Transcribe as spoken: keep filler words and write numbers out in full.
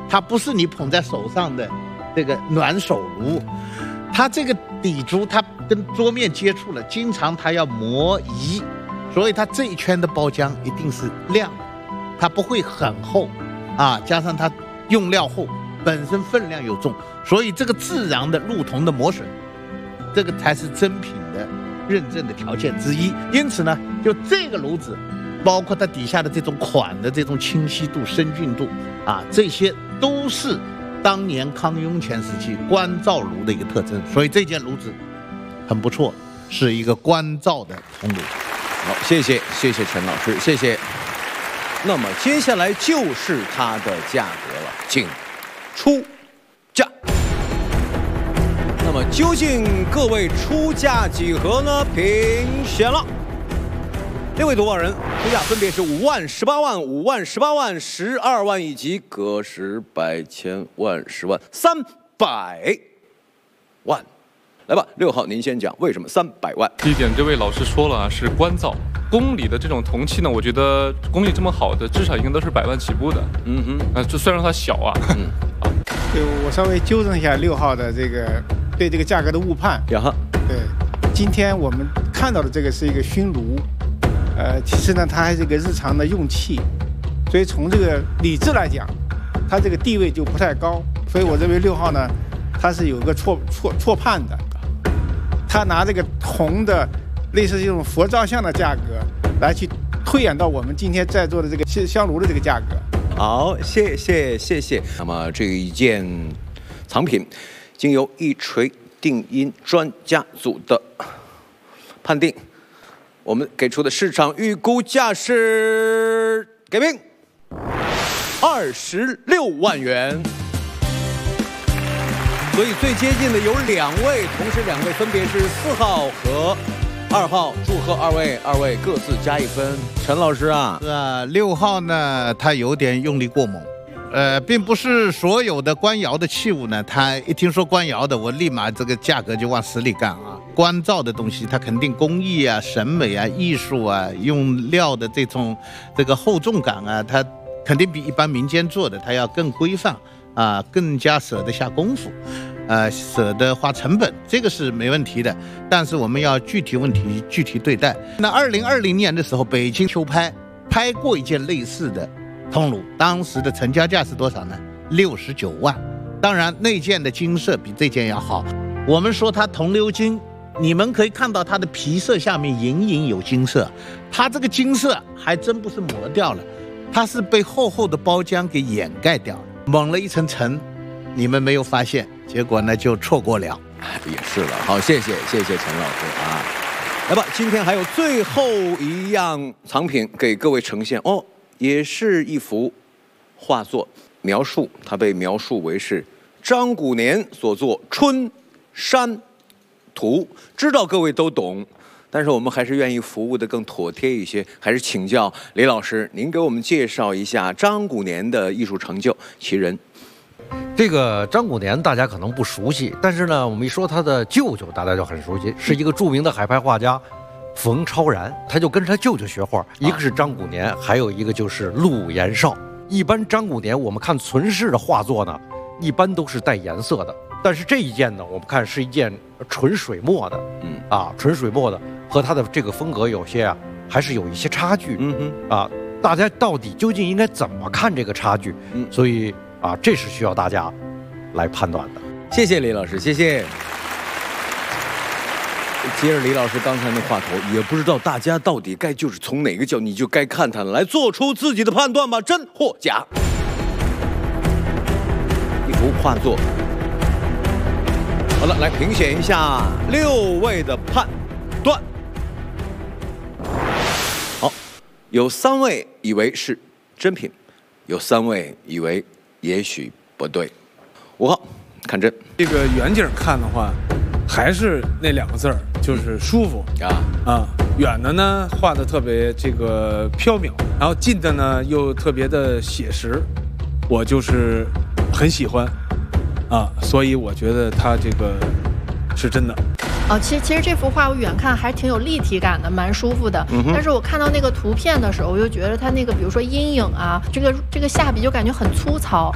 它不是你捧在手上的这个暖手炉，它这个底珠它跟桌面接触了，经常它要磨移，所以它这一圈的包浆一定是亮的，它不会很厚啊，加上它用料厚，本身分量又重，所以这个自然的镂铜的磨损，这个才是真品的认证的条件之一。因此呢，就这个炉子，包括它底下的这种款的这种清晰度、深峻度啊，这些都是当年康雍乾时期官造炉的一个特征。所以这件炉子很不错，是一个官造的铜炉。 好，谢谢谢谢陈老师，谢谢。那么接下来就是它的价格了，请出价。那么究竟各位出价几何呢？评选了。六位夺宝人出价分别是五万、十八万、五万、十八万、十二万以及个十百千万十万三百万。来吧，六号您先讲为什么三百万？ 第一点，这位老师说了啊，是官造。宫里的这种铜器呢，我觉得工艺这么好的，至少应该都是百万起步的。嗯哼，啊，这虽然它小啊。嗯， 好，就我稍微纠正一下六号的这个对这个价格的误判。 呀哈， 对，今天我们看到的这个是一个熏炉，呃，其实呢，它还是一个日常的用器，所以从这个理智来讲，它这个地位就不太高。所以我认为六号呢，它是有个错错错判的。他拿这个铜的类似这种佛照相的价格来去推演到我们今天在座的这个香炉的这个价格。 好，谢谢谢谢。那么这一件藏品，经由一锤定音专家组的判定，我们给出的市场预估价是给评二十六万元。所以最接近的有两位，同时两位分别是四号和二号，祝贺二位，二位各自加一分。陈老师啊， 是啊，六号呢，他有点用力过猛，呃，并不是所有的官窑的器物呢，他一听说官窑的，我立马这个价格就往死里干啊。官造的东西，它肯定工艺啊、审美啊、艺术啊、用料的这种这个厚重感啊，它肯定比一般民间做的它要更规范。啊，更加舍得下功夫，呃，舍得花成本，这个是没问题的。但是我们要具体问题具体对待。那二零二零年的时候，北京秋拍拍过一件类似的铜炉，当时的成交价是多少呢？六十九万。当然，那件的金色比这件要好。我们说它铜鎏金，你们可以看到它的皮色下面隐隐有金色，它这个金色还真不是磨掉了，它是被厚厚的包浆给掩盖掉了。蒙了一层尘，你们没有发现，结果呢就错过了。 也是了，好，谢谢谢谢陈老师啊。来吧，今天还有最后一样藏品给各位呈现哦，也是一幅画作，描述它被描述为是张古年所作《春山图》，知道各位都懂。但是我们还是愿意服务的更妥帖一些，还是请教李老师，您给我们介绍一下张古年的艺术成就，其人。 这个张古年大家可能不熟悉，但是呢，我们一说他的舅舅，大家就很熟悉，是一个著名的海派画家冯超然，他就跟着他舅舅学画，一个是张古年，还有一个就是陆延绍。一般张古年我们看存世的画作呢，一般都是带颜色的，但是这一件呢，我们看是一件纯水墨的，嗯啊，纯水墨的。和他的这个风格有些啊，还是有一些差距。嗯哼，啊，大家到底究竟应该怎么看这个差距？嗯，所以啊，这是需要大家来判断的。 谢谢李老师，谢谢。接着李老师刚才那话头，也不知道大家到底该就是从哪个角，你就该看他了，来做出自己的判断吧，真或假。一幅画作，好了，来评选一下六位的判断。好，有三位以为是真品，有三位以为也许不对。五号，看真。 这个远景看的话，还是那两个字儿，就是舒服啊啊。远的呢画的特别这个飘渺，然后近的呢又特别的写实，我就是很喜欢啊，所以我觉得它这个是真的。 哦，其实其实这幅画我远看还挺有立体感的，蛮舒服的。嗯、但是我看到那个图片的时候，我就觉得它那个，比如说阴影啊，这个这个下笔就感觉很粗糙。